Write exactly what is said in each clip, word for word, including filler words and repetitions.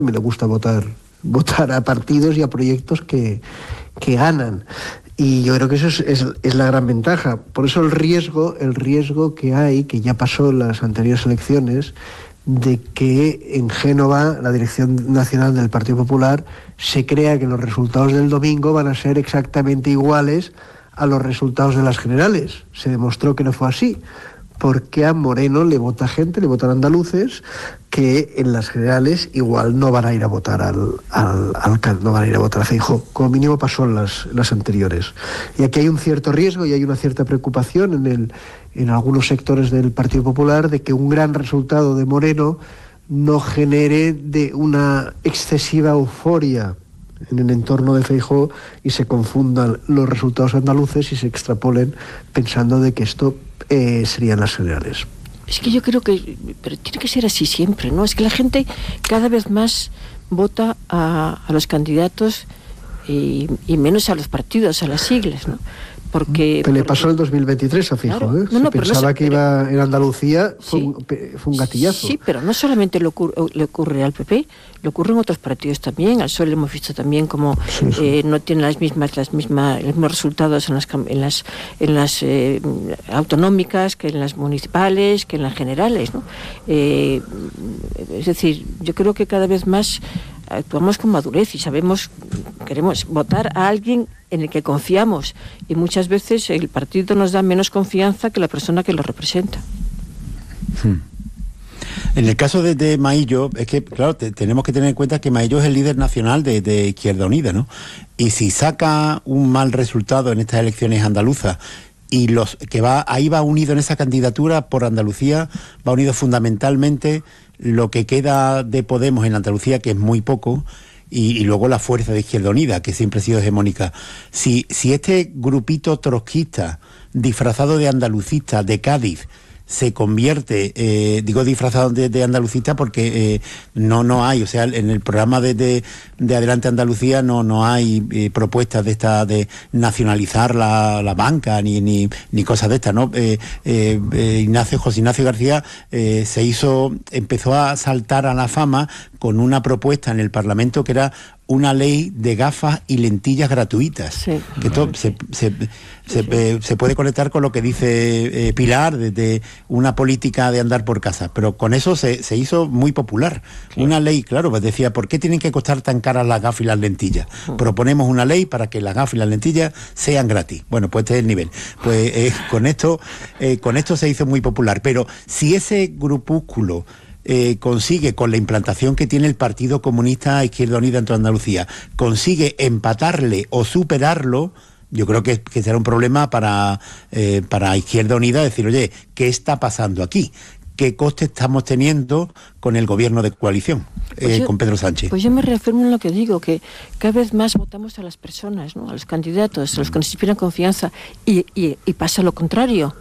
me le gusta votar, votar a partidos y a proyectos que, que ganan. Y yo creo que eso es, es, es la gran ventaja. Por eso el riesgo, el riesgo que hay, que ya pasó en las anteriores elecciones, de que en Génova la Dirección Nacional del Partido Popular se crea que los resultados del domingo van a ser exactamente iguales a los resultados de las generales. Se demostró que no fue así, porque a Moreno le vota gente, le votan andaluces, que en las generales igual no van a ir a votar al, al, al no van a ir a votar a Feijóo, como mínimo pasó en las, en las anteriores. Y aquí hay un cierto riesgo y hay una cierta preocupación en, el, en algunos sectores del Partido Popular de que un gran resultado de Moreno no genere de una excesiva euforia en el entorno de Feijóo y se confundan los resultados andaluces y se extrapolen pensando de que esto eh, serían las generales. Es que yo creo que, pero tiene que ser así siempre, ¿no? Es que la gente cada vez más vota a, a los candidatos y, y menos a los partidos, a las siglas, ¿no? Porque, que le porque, pasó en el dos mil veintitrés a Feijóo, claro, ¿eh? No, no, Se pensaba no, que pero, iba en Andalucía, fue, sí, un, fue un gatillazo. Sí, pero no solamente le ocurre, le ocurre al P P, le ocurre en otros partidos también. Al P S O E le hemos visto también como sí, sí. Eh, no tiene las mismas, las mismas, los mismos resultados en las, en las, en las eh, autonómicas que en las municipales, que en las generales, ¿no? Eh, es decir, yo creo que cada vez más actuamos con madurez y sabemos, queremos votar a alguien en el que confiamos, y muchas veces el partido nos da menos confianza que la persona que lo representa. Hmm. En el caso de, de Maillo, es que, claro, te, tenemos que tener en cuenta que Maillo es el líder nacional de, de Izquierda Unida, ¿no? Y si saca un mal resultado en estas elecciones andaluzas, y los que va ahí va unido en esa candidatura por Andalucía, va unido fundamentalmente lo que queda de Podemos en Andalucía, que es muy poco, y, y luego la fuerza de Izquierda Unida, que siempre ha sido hegemónica. Si, si este grupito trotskista, disfrazado de andalucista, de Cádiz, se convierte, eh, digo disfrazado de, de andalucista porque eh, no no hay, o sea, en el programa de, de, de Adelante Andalucía no no hay eh, propuestas de esta de nacionalizar la, la banca ni, ni ni cosas de estas, ¿no? Eh, eh, eh, Ignacio José Ignacio García eh, se hizo, empezó a saltar a la fama con una propuesta en el Parlamento que era una ley de gafas y lentillas gratuitas. Sí. Que esto se, se, se, eh, se puede conectar con lo que dice eh, Pilar, de, de una política de andar por casa, pero con eso se, se hizo muy popular. Claro. Una ley, claro, pues decía, ¿por qué tienen que costar tan caras las gafas y las lentillas? Uh-huh. Proponemos una ley para que las gafas y las lentillas sean gratis. Bueno, pues este es el nivel. Pues eh, con esto, eh, con esto se hizo muy popular. Pero si ese grupúsculo Eh, consigue, con la implantación que tiene el Partido Comunista Izquierda Unida en toda Andalucía, consigue empatarle o superarlo, yo creo que, que será un problema para, eh, para Izquierda Unida decir, oye, ¿qué está pasando aquí? ¿Qué coste estamos teniendo con el gobierno de coalición, eh, pues yo, con Pedro Sánchez? Pues yo me reafirmo en lo que digo, que cada vez más votamos a las personas, ¿no? A los candidatos, a los que nos inspiran confianza, y, y, y pasa lo contrario.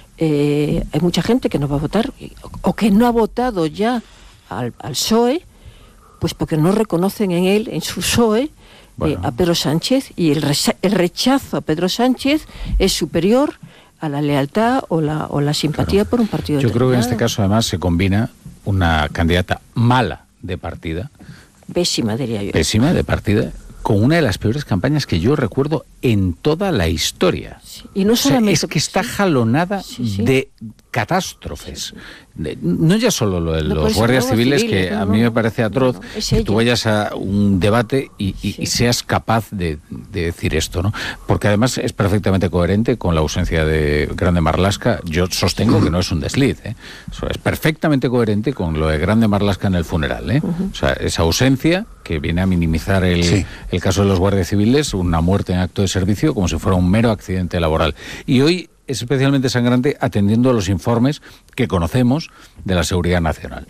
Eh, hay mucha gente que no va a votar o que no ha votado ya al, al P S O E, pues porque no reconocen en él, en su P S O E, bueno. eh, a Pedro Sánchez, y el, recha- el rechazo a Pedro Sánchez es superior a la lealtad o la, o la simpatía claro. por un partido. Yo creo que en este caso además se combina una candidata mala de partida, pésima diría yo, pésima de partida, con una de las peores campañas que yo recuerdo en toda la historia. Sí. Y no solamente, o sea, es que está jalonada sí, sí. de catástrofes. De, no ya solo lo de no, los guardias no, civiles, civiles, que no, a mí no, me parece atroz no, no, que ella. Tú vayas a un debate y, y, sí. y seas capaz de, de decir esto, ¿no? Porque además es perfectamente coherente con la ausencia de Grande Marlaska. Yo sostengo que no es un desliz, ¿eh? O sea, es perfectamente coherente con lo de Grande Marlaska en el funeral, ¿eh? Uh-huh. O sea, esa ausencia que viene a minimizar el, sí. el caso de los guardias civiles, una muerte en acto de servicio, como si fuera un mero accidente laboral. Y hoy es especialmente sangrante atendiendo a los informes que conocemos de la Seguridad Nacional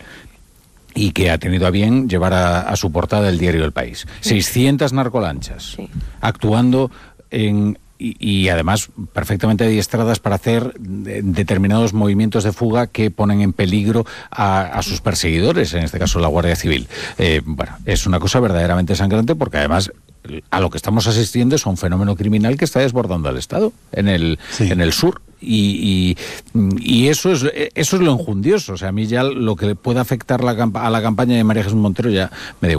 y que ha tenido a bien llevar a, a su portada el diario El País. Sí. seiscientas narcolanchas sí. actuando en... Y, y además perfectamente adiestradas para hacer de, determinados movimientos de fuga que ponen en peligro a, a sus perseguidores, en este caso la Guardia Civil. Eh, bueno, es una cosa verdaderamente sangrante porque además a lo que estamos asistiendo es a un fenómeno criminal que está desbordando al Estado en el, sí. en el sur. Y, y, y eso es eso es lo enjundioso. O sea, a mí ya lo que pueda afectar la, a la campaña de María Jesús Montero ya me da igual.